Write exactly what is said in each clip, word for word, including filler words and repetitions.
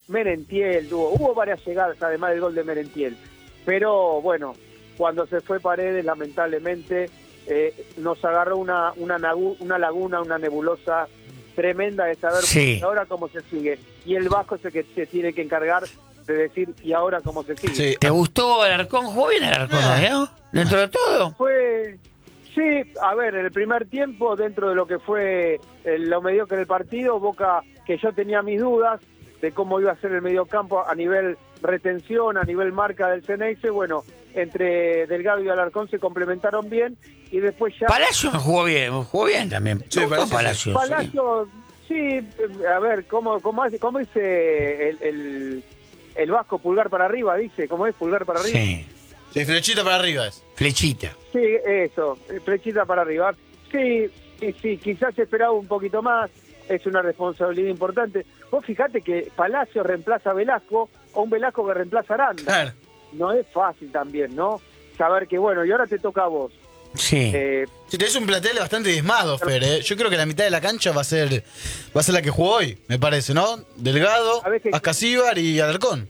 Merentiel, tuvo, hubo varias llegadas además del gol de Merentiel, pero bueno, cuando se fue Paredes, lamentablemente, eh, nos agarró una, una, nagu, una laguna, una nebulosa tremenda de saber sí. ahora cómo se sigue. Y el Vasco es el que se tiene que encargar de decir, ¿y ahora cómo se sigue? Sí. ¿Te gustó Alarcón? ¿Jugó bien Alarcón, ¿no? ¿Dentro de todo? Fue, sí, a ver, en el primer tiempo, dentro de lo que fue el, lo mediocre del partido, Boca, que yo tenía mis dudas de cómo iba a ser el mediocampo a nivel retención, a nivel marca del Ceneice, bueno, entre Delgado y Alarcón se complementaron bien, y después ya... Palacio jugó bien, jugó bien también. Sí, Palacio. Palacio, Palacio, sí. sí, a ver, ¿cómo, cómo, hace, cómo dice el, el, el Vasco pulgar para arriba? Dice, ¿cómo es pulgar para arriba? Sí. Sí, flechita para arriba es. Flechita. Sí, eso, flechita para arriba. Sí, sí, sí, quizás esperaba un poquito más, es una responsabilidad importante. Vos fijate que Palacio reemplaza a Velasco, o un Velasco que reemplaza a Aranda. Claro. No es fácil también, ¿no? Saber que, bueno, y ahora te toca a vos. Sí. Eh, Si tenés un plantel bastante diezmado, Fer, ¿eh? Yo creo que la mitad de la cancha va a ser va a ser la que jugó hoy, me parece, ¿no? Delgado, Ascasíbar y Alarcón.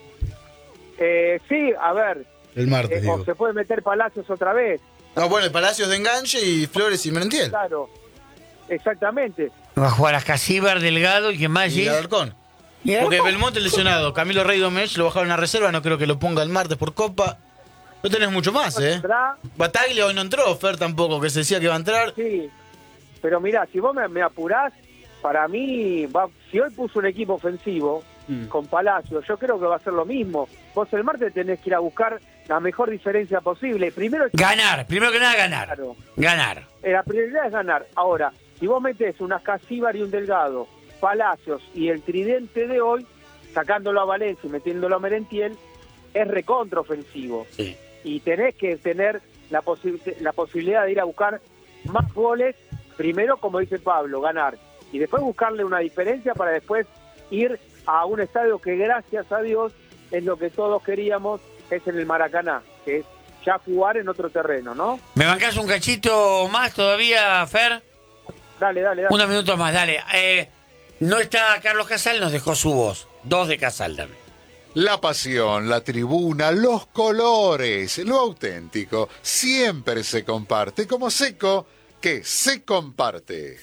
Eh, sí, a ver. El martes, eh, digo. O se puede meter Palacios otra vez. No, bueno, el Palacios de enganche y Flores y Merentiel. Claro, exactamente. Va a jugar Ascasíbar, Delgado y ¿quién más? Y ¿sí? Alarcón. ¿Y Alarcón? Porque Belmonte lesionado, Camilo Rey Domech lo bajaron a reserva, no creo que lo ponga el martes por Copa. No tenés mucho más, ¿eh? ¿Vendrá? Bataglia hoy no entró, Fer tampoco, que se decía que iba a entrar. Sí, pero mirá, si vos me, me apurás, para mí, va, si hoy puso un equipo ofensivo mm. con Palacio, yo creo que va a ser lo mismo. Vos el martes tenés que ir a buscar la mejor diferencia posible. Primero ganar, primero que nada ganar. Claro. Ganar. Eh, la prioridad es ganar. Ahora, si vos metés un Ascasíbar y un Delgado, Palacios y el tridente de hoy, sacándolo a Valencia y metiéndolo a Merentiel, es recontraofensivo. Sí. Y tenés que tener la, posi- la posibilidad de ir a buscar más goles, primero, como dice Pablo, ganar, y después buscarle una diferencia para después ir a un estadio que, gracias a Dios, es lo que todos queríamos, es en el Maracaná, que es ya jugar en otro terreno, ¿no? ¿Me bancás un cachito más todavía, Fer? Dale, dale, dale. Unos minutos más, dale. Eh, no está Carlos Casal, nos dejó su voz. Dos de Casal también. La pasión, la tribuna, los colores, lo auténtico, siempre se comparte como Seco, que se comparte.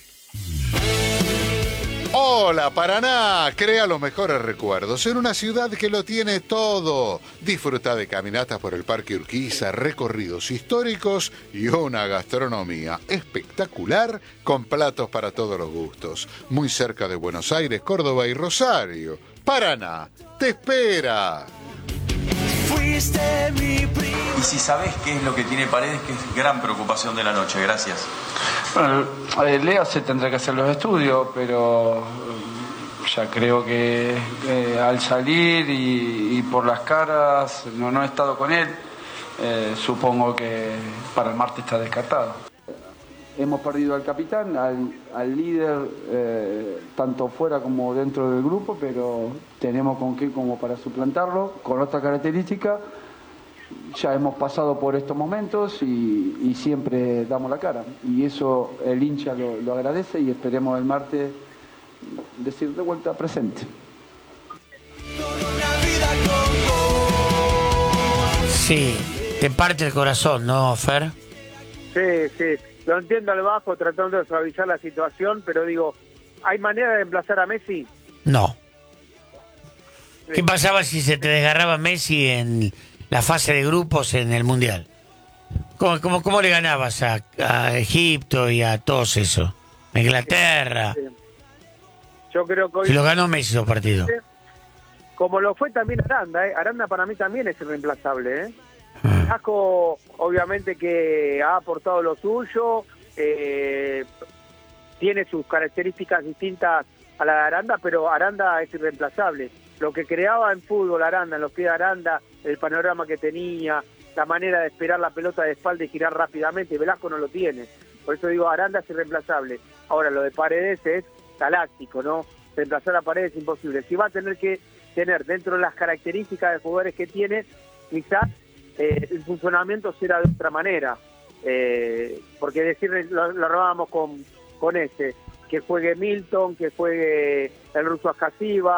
Hola Paraná, crea los mejores recuerdos en una ciudad que lo tiene todo. Disfruta de caminatas por el Parque Urquiza, recorridos históricos y una gastronomía espectacular con platos para todos los gustos. Muy cerca de Buenos Aires, Córdoba y Rosario. Paraná, te espera. Fuiste mi primo. Y si sabes qué es lo que tiene Paredes, que es gran preocupación de la noche. Gracias. Bueno, eh, Leo se tendrá que hacer los estudios, pero ya creo que eh, al salir y, y por las caras, no, no he estado con él, eh, supongo que para el martes está descartado. Hemos perdido al capitán, al, al líder, eh, tanto fuera como dentro del grupo, pero tenemos con qué como para suplantarlo, con otra característica. Ya hemos pasado por estos momentos y, y siempre damos la cara. Y eso el hincha lo, lo agradece y esperemos el martes decir de vuelta presente. Sí, te parte el corazón, ¿no, Fer? Sí, sí. Lo entiendo al bajo, tratando de suavizar la situación, pero digo, ¿hay manera de emplazar a Messi? No. ¿Qué pasaba si se te desgarraba Messi en la fase de grupos en el Mundial? ¿Cómo, cómo, cómo le ganabas a, a Egipto y a todos eso? A Inglaterra. Sí. Yo creo que hoy... Si lo ganó Messi esos partidos. Como lo fue también Aranda, ¿eh? Aranda para mí también es irreemplazable, ¿eh? Asco, obviamente que ha aportado lo suyo, eh, tiene sus características distintas a la de Aranda, pero Aranda es irreemplazable. Lo que creaba en fútbol Aranda, en los pies de Aranda, el panorama que tenía, la manera de esperar la pelota de espalda y girar rápidamente, Velasco no lo tiene. Por eso digo, Aranda es irreemplazable. Ahora, lo de Paredes es galáctico, ¿no? Reemplazar a Paredes es imposible. Si va a tener que tener dentro de las características de jugadores que tiene, quizás Eh, el funcionamiento será de otra manera, eh, porque decirle, lo, lo robábamos con, con ese, que juegue Milton, que juegue el ruso Ascasíbar,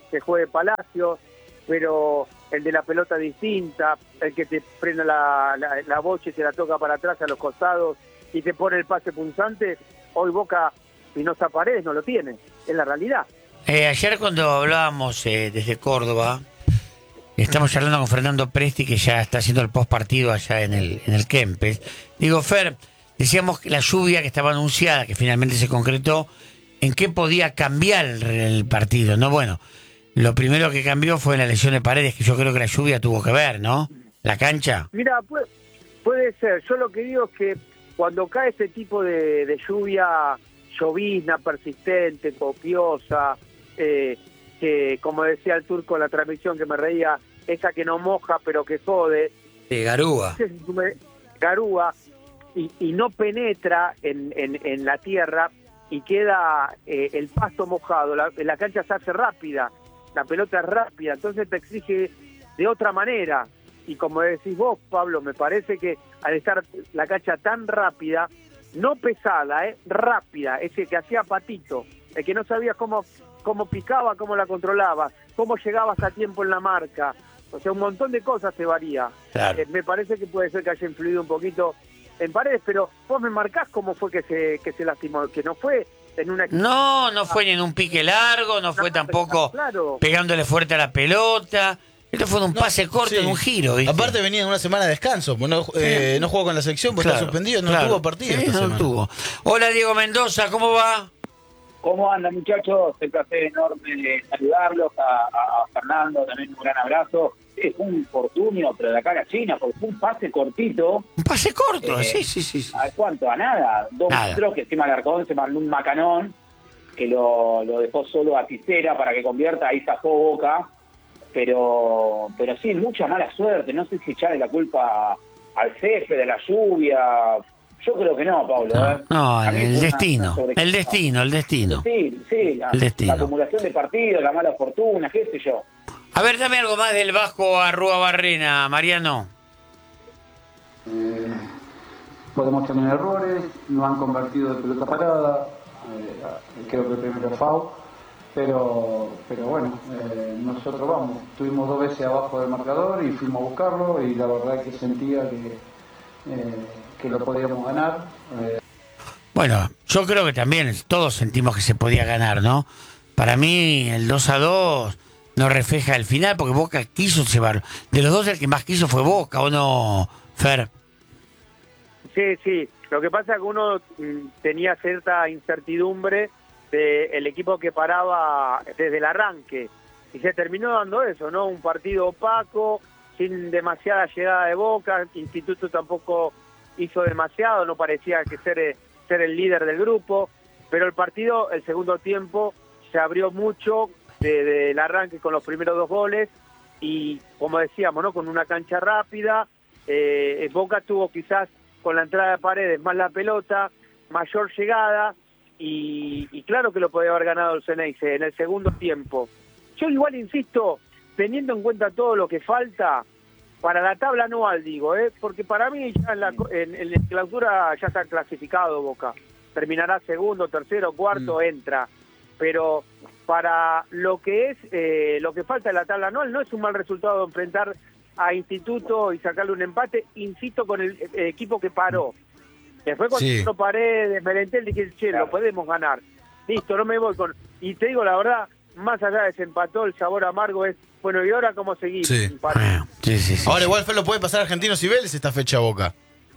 que juegue Palacio, pero el de la pelota distinta, el que te frena la, la, la bocha y se la toca para atrás a los costados y te pone el pase punzante, hoy Boca, si no está Paredes, no lo tiene, es la realidad. Eh, ayer cuando hablábamos eh, desde Córdoba, estamos charlando con Fernando Presti, que ya está haciendo el post partido allá en el, en el Kempes. Digo, Fer, decíamos que la lluvia que estaba anunciada, que finalmente se concretó, ¿en qué podía cambiar el, el partido? No, bueno, lo primero que cambió fue la lesión de Paredes, que yo creo que la lluvia tuvo que ver, ¿no? La cancha. Mira, puede, puede ser. Yo lo que digo es que cuando cae este tipo de, de lluvia llovizna, persistente, copiosa, eh, que como decía el turco en la transmisión que me reía, esa que no moja pero que jode. Sí, garúa. Garúa, y, y no penetra en, en, en la tierra y queda eh, el pasto mojado, la, la cancha se hace rápida, la pelota es rápida, entonces te exige de otra manera. Y como decís vos, Pablo, me parece que al estar la cancha tan rápida, no pesada, eh, rápida, ese que hacía patito, el que no sabía cómo, cómo picaba, cómo la controlaba, cómo llegabas a tiempo en la marca, o sea, un montón de cosas te varía. Claro. Eh, me parece que puede ser que haya influido un poquito en Paredes, pero vos me marcás cómo fue que se que se lastimó, que no fue en una... No, no fue ni en un pique largo, no fue tampoco claro. pegándole fuerte a la pelota. Esto fue de un No, pase corto, sí. en un giro, ¿viste? Aparte venía en una semana de descanso, pues no, eh, no jugó con la selección porque Claro, está suspendido, no claro. tuvo partido Sí, esta no semana. tuvo. Hola, Diego Mendoza, ¿cómo va? ¿Cómo andan, muchachos? Un placer enorme de saludarlos, a, a, a Fernando también un gran abrazo. Sí, fue un infortunio, pero de acá a la China, porque fue un pase cortito. Un pase corto, Eh, sí, sí, sí. sí. ¿A cuánto? A nada. Dos Nada. metros que encima el Arcón se mandó un macanón, que lo, lo dejó solo a Ticera para que convierta, ahí zafó Boca. Pero pero sí, mucha mala suerte. No sé si echarle la culpa al jefe de la lluvia. Yo creo que no, Pablo. No, ¿eh? no, A mí el fue una- destino, una el destino, el destino. Sí, sí, la, El destino. la acumulación de partidos, la mala fortuna, qué sé yo. A ver, dame algo más del Vasco a Rúa Barrena, Mariano. Eh, podemos tener errores, no han convertido de pelota parada, eh, creo que el primero es foul, pero, pero bueno, eh, nosotros vamos, estuvimos dos veces abajo del marcador y fuimos a buscarlo y la verdad que sentía que, eh, que lo podíamos ganar. Eh, Bueno, yo creo que también todos sentimos que se podía ganar, ¿no? Para mí el dos a dos no refleja el final porque Boca quiso llevarlo. De los dos el que más quiso fue Boca, ¿o no, Fer? Sí, sí. Lo que pasa es que uno mm, tenía cierta incertidumbre del equipo que paraba desde el arranque. Y se terminó dando eso, ¿no? Un partido opaco, sin demasiada llegada de Boca. Instituto tampoco hizo demasiado, no parecía que ser, ser el líder del grupo. Pero el partido, el segundo tiempo, se abrió mucho desde el arranque con los primeros dos goles. Y como decíamos, ¿no? Con una cancha rápida. Eh, Boca tuvo quizás con la entrada de Paredes más la pelota, mayor llegada, y, y claro que lo podía haber ganado el Ceneice en el segundo tiempo. Yo igual insisto, teniendo en cuenta todo lo que falta, para la tabla anual digo, ¿eh? Porque para mí ya en la, en, en la clausura ya está clasificado Boca. Terminará segundo, tercero, cuarto, mm. entra. Pero para lo que es eh, lo que falta en la tabla anual no es un mal resultado enfrentar a Instituto y sacarle un empate, insisto, con el, el equipo que paró. Después cuando Sí. yo paré de Merentel dije, che, lo podemos ganar. Listo, no me voy con... Y te digo la verdad, más allá de ese empató, el sabor amargo es, bueno, ¿y ahora cómo seguimos? Sí. Bueno, sí, sí, sí. Ahora igual Fer lo puede pasar a Argentinos y Vélez esta fecha Boca.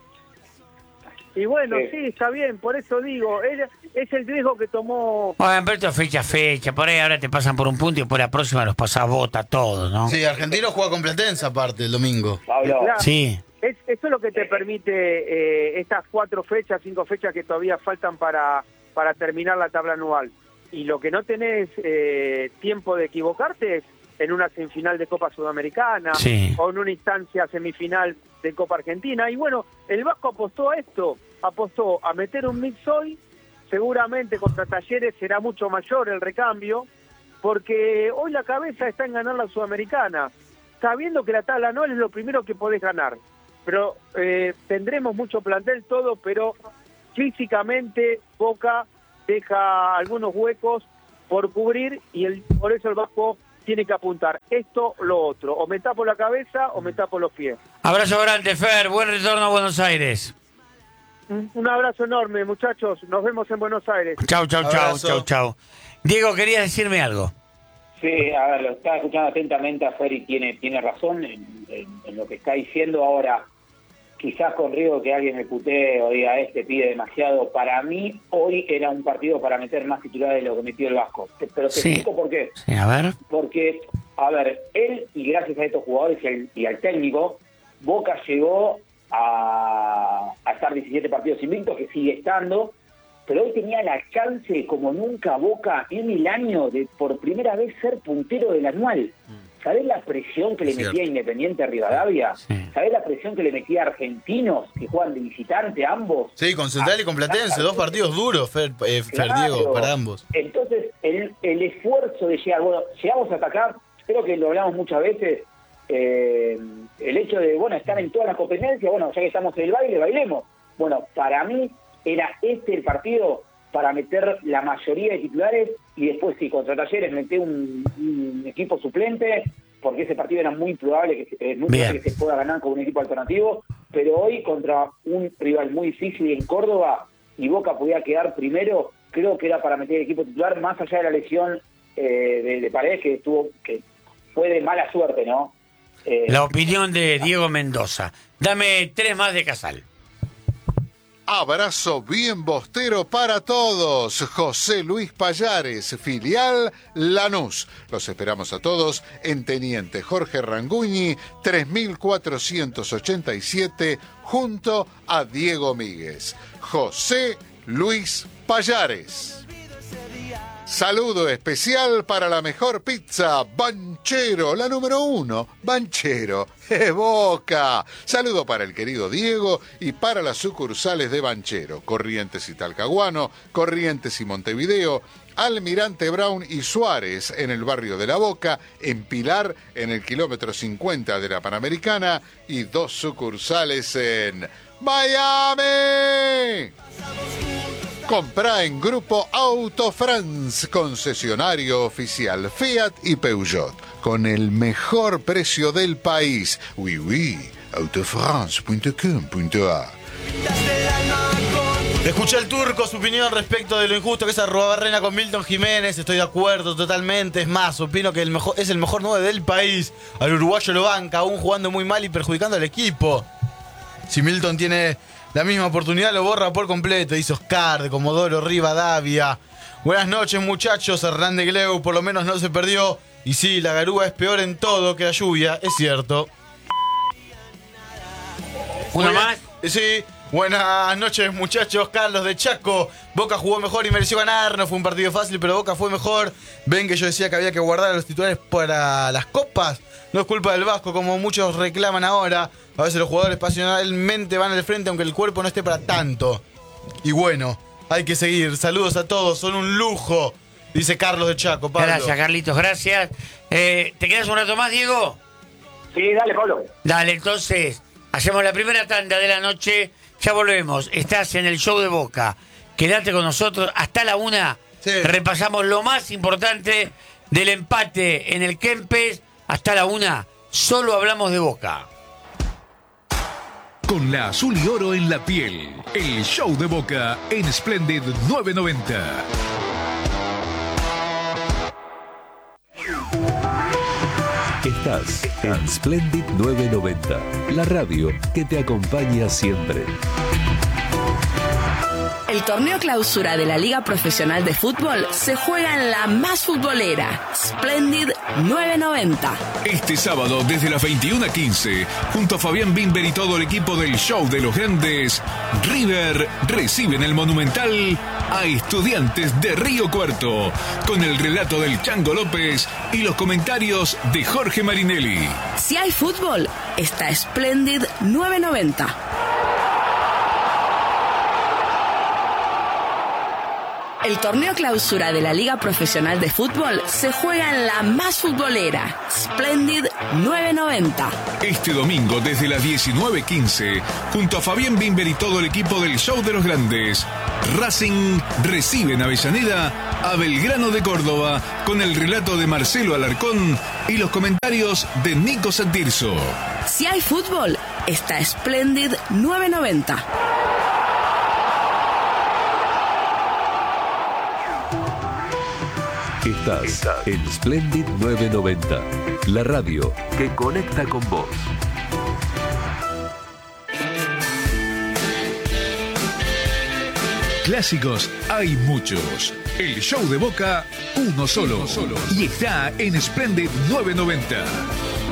Y bueno, Sí. sí, está bien, por eso digo, es, es el riesgo que tomó... Bueno, pero esto es fecha a fecha, por ahí ahora te pasan por un punto y por la próxima los pasás bota todos, ¿no? Sí, Argentinos juega con Platense aparte el domingo. Pablo, Claro. Sí. Es, eso es lo que te permite eh, estas cuatro fechas, cinco fechas que todavía faltan para, para terminar la tabla anual. Y lo que no tenés eh, tiempo de equivocarte es en una semifinal de Copa Sudamericana Sí. o en una instancia semifinal de Copa Argentina. Y bueno, el Vasco apostó a esto, apostó a meter un mix hoy, seguramente contra Talleres será mucho mayor el recambio, porque hoy la cabeza está en ganar la Sudamericana, sabiendo que la tabla anual es lo primero que podés ganar. Pero eh, tendremos mucho plantel todo, pero físicamente Boca deja algunos huecos por cubrir y el, por eso el Vasco tiene que apuntar esto, lo otro. O me tapo la cabeza o me tapo los pies. Abrazo grande, Fer. Buen retorno a Buenos Aires. Un abrazo enorme, muchachos. Nos vemos en Buenos Aires. Chau, chau, chau, chau, chau. Diego, ¿querías decirme algo? Sí, a ver, lo estaba escuchando atentamente a Fer y tiene, tiene razón en, en, en lo que está diciendo ahora. Quizás con riesgo que alguien me putee o diga, este pide demasiado. Para mí, hoy era un partido para meter más titulares de lo que metió el Vasco. Pero te Sí. explico por qué. Sí, a ver. Porque, a ver, él y gracias a estos jugadores y al, y al técnico, Boca llegó a, a estar diecisiete partidos invictos, que sigue estando, pero hoy tenía la chance, como nunca Boca en el año, de por primera vez ser puntero del anual. ¿Sabés la presión que le Cierto. metía Independiente a Rivadavia? Sí. ¿Sabés la presión que le metía a Argentinos, que juegan de visitante ambos? Sí, con Central y con Platense, dos partidos duros, Fer, eh, Fer Claro. Diego, para ambos. Entonces, el, el esfuerzo de llegar, bueno, llegamos a atacar, creo que lo hablamos muchas veces, eh, el hecho de, bueno, estar en todas las competencias, bueno, ya que estamos en el baile, bailemos. Bueno, para mí era este el partido para meter la mayoría de titulares y después sí, contra Talleres meter un, un equipo suplente, porque ese partido era muy probable que, se- eh, muy Bien. probable que se pueda ganar con un equipo alternativo, pero hoy contra un rival muy difícil en Córdoba y Boca podía quedar primero, creo que era para meter el equipo titular, más allá de la lesión eh, de, de Paredes, que estuvo, que fue de mala suerte, ¿no? Eh, La opinión de Diego Mendoza. Dame tres más de Casal. Abrazo bien bostero para todos. José Luis Payares, filial Lanús. Los esperamos a todos en Teniente Jorge Ranguñi, tres mil cuatrocientos ochenta y siete, junto a Diego Míguez. José Luis Payares. Saludo especial para la mejor pizza, Banchero, la número uno, Banchero, de Boca. Saludo para el querido Diego y para las sucursales de Banchero, Corrientes y Talcahuano, Corrientes y Montevideo, Almirante Brown y Suárez en el barrio de La Boca, en Pilar en el kilómetro cincuenta de la Panamericana y dos sucursales en Miami. Comprá en Grupo Auto France, concesionario oficial Fiat y Peugeot, con el mejor precio del país. Oui, oui, autofrance punto com punto a. Escuché al Turco su opinión respecto de lo injusto que es Arruabarrena con Milton Jiménez. Estoy de acuerdo totalmente. Es más, opino que el mejor, es el mejor nueve del país. Al uruguayo lo banca, aún jugando muy mal y perjudicando al equipo. Si Milton tiene la misma oportunidad, lo borra por completo. Dice Oscar de Comodoro Rivadavia. Buenas noches, muchachos. Hernández Gleu por lo menos no se perdió. Y sí, la garúa es peor en todo que la lluvia, es cierto. ¿Uno Buenas- más? Sí. Buenas noches, muchachos. Carlos de Chaco. Boca jugó mejor y mereció ganar. No fue un partido fácil, pero Boca fue mejor. Ven que yo decía que había que guardar a los titulares para las copas. No es culpa del Vasco, como muchos reclaman ahora. A veces los jugadores pasionalmente van al frente, aunque el cuerpo no esté para tanto. Y bueno, hay que seguir. Saludos a todos, son un lujo. Dice Carlos de Chaco. Pablo. Gracias, Carlitos, gracias. Eh, ¿Te quedas un rato más, Diego? sí, dale, Pablo. Dale, entonces, hacemos la primera tanda de la noche. Ya volvemos. Estás en el show de Boca. Quédate con nosotros hasta la una. Sí. Repasamos lo más importante del empate en el Kempes. Hasta la una. Solo hablamos de Boca. Con la azul y oro en la piel. El show de Boca en Splendid nueve noventa. Estás en Splendid nueve noventa, la radio que te acompaña siempre. El torneo clausura de la Liga Profesional de Fútbol se juega en la más futbolera, Splendid nueve noventa. Este sábado desde las veintiuna quince, junto a Fabián Bimber y todo el equipo del Show de los Grandes, River recibe en el Monumental a Estudiantes de Río Cuarto, con el relato del Chango López y los comentarios de Jorge Marinelli. Si hay fútbol, está Splendid nueve noventa. El torneo clausura de la Liga Profesional de Fútbol se juega en la más futbolera, Splendid nueve noventa. Este domingo desde las diecinueve quince, junto a Fabián Bimber y todo el equipo del Show de los Grandes, Racing recibe en Avellaneda a Belgrano de Córdoba con el relato de Marcelo Alarcón y los comentarios de Nico Santirso. Si hay fútbol, está Splendid nueve noventa. Estás en Splendid nueve noventa, la radio que conecta con vos. Clásicos hay muchos. El show de Boca, uno solo. Y está en Splendid nueve noventa.